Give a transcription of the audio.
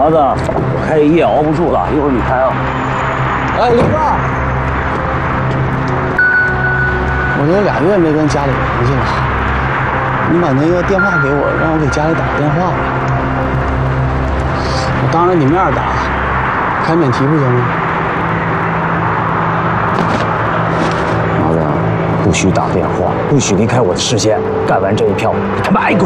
麻子，我开一夜熬不住了，一会儿你开啊。 哎，李哥，我都2月没跟家里联系了，你把那个电话给我，让我给家里打个电话呗。我当着你面打，开免提不行吗？ 麻子，不许打电话，不许离开我的视线，干完这一票，你他妈挨滚！